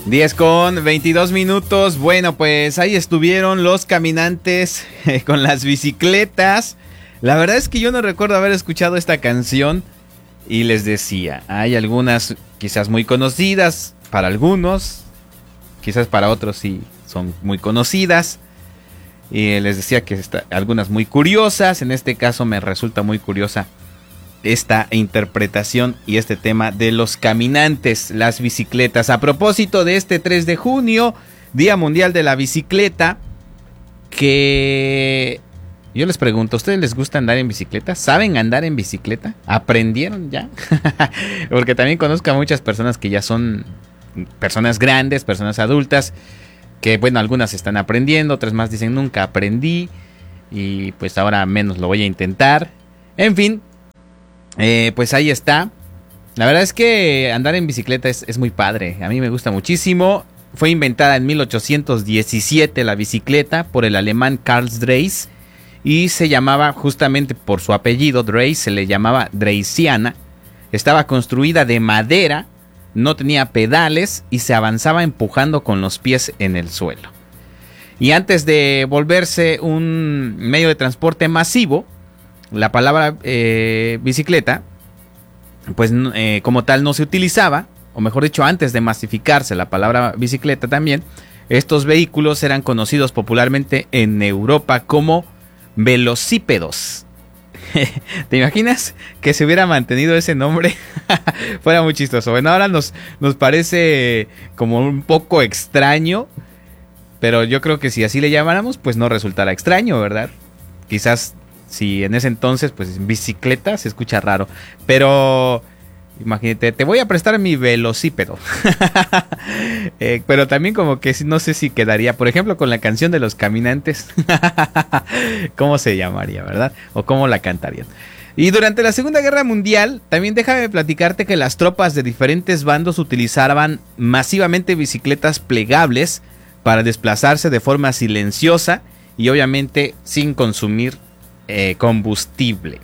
10:22. Bueno, pues ahí estuvieron los caminantes con las bicicletas. La verdad es que yo no recuerdo haber escuchado esta canción. Y les decía, hay algunas quizás muy conocidas para algunos. Quizás para otros sí son muy conocidas. Y les decía que algunas muy curiosas. En este caso me resulta muy curiosa esta interpretación y este tema de los caminantes, las bicicletas. A propósito de este 3 de junio, Día Mundial de la Bicicleta, que yo les pregunto, ¿a ustedes les gusta andar en bicicleta? ¿Saben andar en bicicleta? ¿Aprendieron ya? Porque también conozco a muchas personas que ya son personas grandes, personas adultas, que bueno, algunas están aprendiendo, otras más dicen nunca aprendí y pues ahora menos lo voy a intentar. En fin, pues ahí está. La verdad es que andar en bicicleta es muy padre. A mí me gusta muchísimo. Fue inventada en 1817 la bicicleta por el alemán Karl Drais. Y se llamaba, justamente por su apellido, Drais, se le llamaba Dreisiana. Estaba construida de madera, no tenía pedales y se avanzaba empujando con los pies en el suelo. Y antes de volverse un medio de transporte masivo, la palabra bicicleta, pues como tal no se utilizaba, o mejor dicho, antes de masificarse la palabra bicicleta también, estos vehículos eran conocidos popularmente en Europa como velocípedos. ¿Te imaginas que se hubiera mantenido ese nombre? Fuera muy chistoso. Bueno, ahora nos parece como un poco extraño, pero yo creo que si así le llamáramos, pues no resultará extraño, ¿verdad? Quizás si en ese entonces, pues bicicleta se escucha raro, pero imagínate, te voy a prestar mi velocípedo. Pero también como que no sé si quedaría, por ejemplo, con la canción de los caminantes. ¿Cómo se llamaría, verdad? O cómo la cantarían. Y durante la Segunda Guerra Mundial, también déjame platicarte que las tropas de diferentes bandos utilizaban masivamente bicicletas plegables para desplazarse de forma silenciosa y obviamente sin consumir combustible.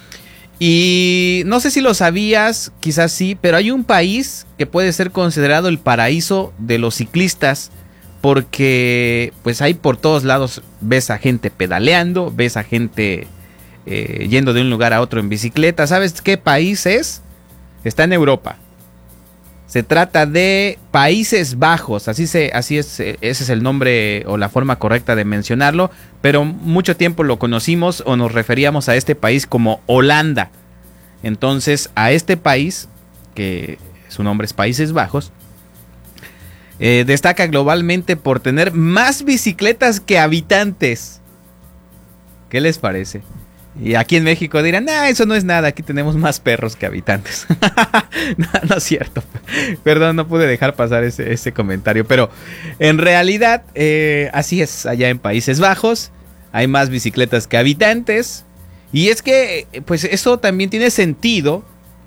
Y no sé si lo sabías, quizás sí, pero hay un país que puede ser considerado el paraíso de los ciclistas, porque pues ahí por todos lados ves a gente pedaleando, ves a gente yendo de un lugar a otro en bicicleta. ¿Sabes qué país es? Está en Europa. Se trata de Países Bajos, así es, ese es el nombre o la forma correcta de mencionarlo, pero mucho tiempo lo conocimos o nos referíamos a este país como Holanda. Entonces, a este país, que su nombre es Países Bajos, destaca globalmente por tener más bicicletas que habitantes. ¿Qué les parece? Y aquí en México dirán, eso no es nada, aquí tenemos más perros que habitantes. No es cierto. Perdón, no pude dejar pasar ese comentario. Pero en realidad, así es allá en Países Bajos. Hay más bicicletas que habitantes. Y es que, pues eso también tiene sentido.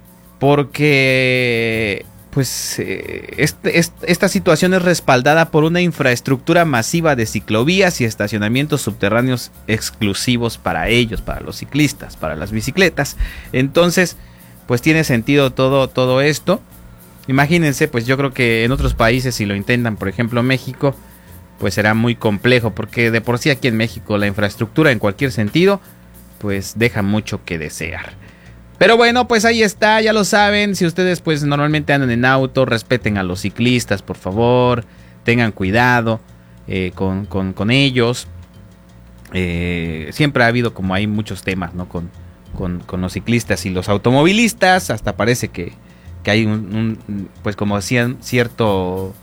Porque, pues, esta situación es respaldada por una infraestructura masiva de ciclovías y estacionamientos subterráneos exclusivos para ellos, para los ciclistas, para las bicicletas. Entonces, pues tiene sentido todo esto. Imagínense, pues yo creo que en otros países, si lo intentan, por ejemplo México, pues será muy complejo, porque de por sí aquí en México la infraestructura en cualquier sentido, pues deja mucho que desear. Pero bueno, pues ahí está, ya lo saben. Si ustedes pues normalmente andan en auto, respeten a los ciclistas, por favor. Tengan cuidado con ellos. Siempre ha habido como hay muchos temas, ¿no? Con los ciclistas y los automovilistas. Hasta parece que hay pues como decían, cierto...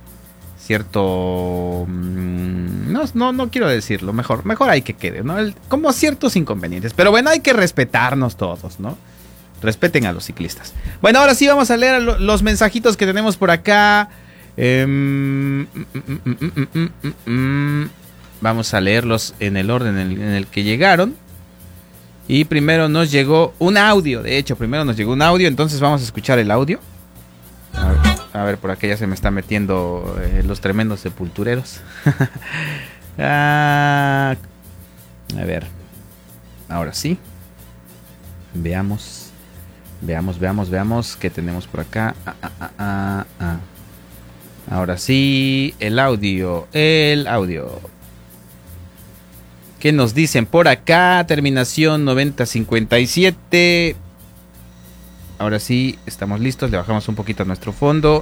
No quiero decirlo, mejor hay que quede, ¿no? Como ciertos inconvenientes. Pero bueno, hay que respetarnos todos, ¿no? Respeten a los ciclistas. Bueno, ahora sí vamos a leer los mensajitos que tenemos por acá. Vamos a leerlos en el orden en el que llegaron. Y primero nos llegó un audio. De hecho, entonces vamos a escuchar el audio. A ver, por acá ya se me está metiendo los tremendos sepultureros. A ver, ahora sí. Veamos qué tenemos por acá. Ahora sí, el audio. ¿Qué nos dicen por acá? Terminación 9057. Ahora sí, estamos listos. Le bajamos un poquito a nuestro fondo.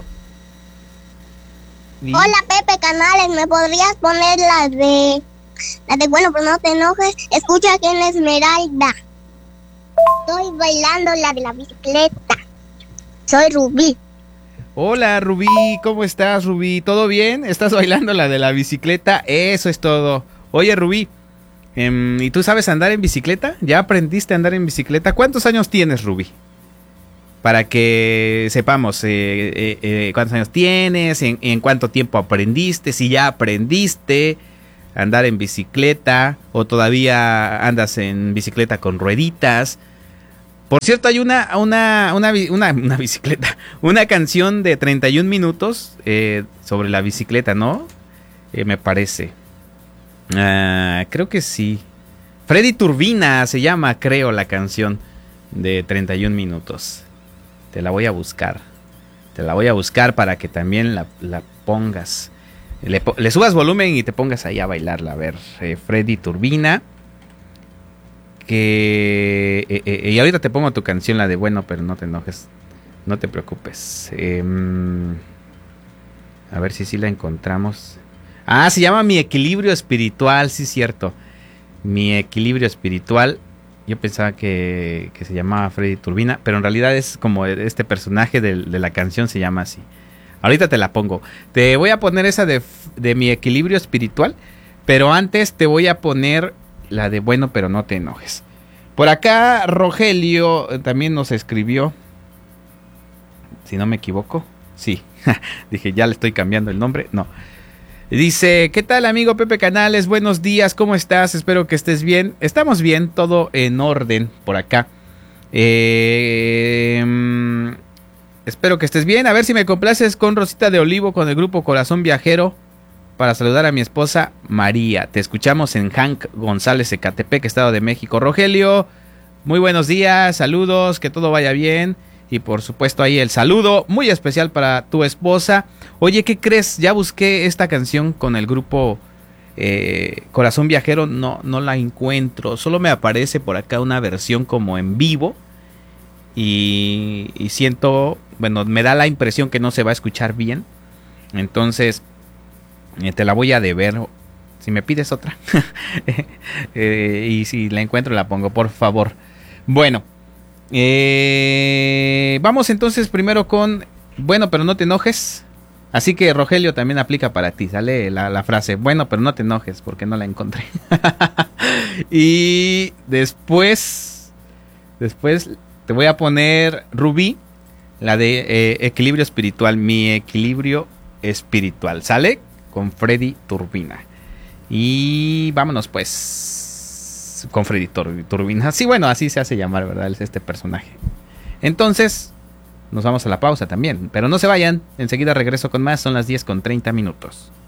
Y... Hola, Pepe Canales. ¿Me podrías poner la de bueno, pero no te enojes? Escucha aquí en Esmeralda. Estoy bailando la de la bicicleta. Soy Rubí. Hola, Rubí. ¿Cómo estás, Rubí? ¿Todo bien? ¿Estás bailando la de la bicicleta? Eso es todo. Oye, Rubí, ¿y tú sabes andar en bicicleta? ¿Ya aprendiste a andar en bicicleta? ¿Cuántos años tienes, Rubí? Para que sepamos cuántos años tienes, en cuánto tiempo aprendiste, si ya aprendiste a andar en bicicleta o todavía andas en bicicleta con rueditas. Por cierto, hay una bicicleta, una canción de 31 minutos sobre la bicicleta, ¿no? Me parece. Creo que sí. Freddy Turbina se llama, creo, la canción de 31 minutos. Te la voy a buscar. Para que también la pongas. Le subas volumen y te pongas ahí a bailarla. A ver, Freddy Turbina. Y ahorita te pongo tu canción, la de bueno, pero no te enojes. No te preocupes. A ver si sí la encontramos. Se llama Mi Equilibrio Espiritual, sí, cierto. Mi Equilibrio Espiritual. Yo pensaba que se llamaba Freddy Turbina, pero en realidad es como este personaje de la canción se llama así. Ahorita te la pongo. Te voy a poner esa de Mi Equilibrio Espiritual, pero antes te voy a poner la de bueno, pero no te enojes. Por acá Rogelio también nos escribió, si no me equivoco. Sí, dije ya le estoy cambiando el nombre. No. Dice, ¿qué tal, amigo Pepe Canales? Buenos días, ¿cómo estás? Espero que estés bien. Estamos bien, todo en orden por acá. Espero que estés bien. A ver si me complaces con Rosita de Olivo con el grupo Corazón Viajero para saludar a mi esposa María. Te escuchamos en Hank González, Ecatepec, Estado de México. Rogelio, muy buenos días, saludos, que todo vaya bien. Y por supuesto ahí el saludo muy especial para tu esposa. Oye, ¿qué crees? Ya busqué esta canción con el grupo Corazón Viajero, no la encuentro. Solo me aparece por acá una versión como en vivo. Y siento, bueno, me da la impresión que no se va a escuchar bien. Entonces, te la voy a deber. Si me pides otra. Y si la encuentro la pongo, por favor. Bueno. Vamos entonces primero con bueno, pero no te enojes. Así que Rogelio también aplica para ti. Sale la frase bueno, pero no te enojes, porque no la encontré. Y después te voy a poner Rubí, la de Equilibrio Espiritual. Mi Equilibrio Espiritual. ¿Sale? Con Freddy Turbina. Y vámonos pues con Freddy Turbina. Sí, bueno, así se hace llamar, ¿verdad? Es este personaje. Entonces, nos vamos a la pausa también. Pero no se vayan, enseguida regreso con más. Son las 10:30.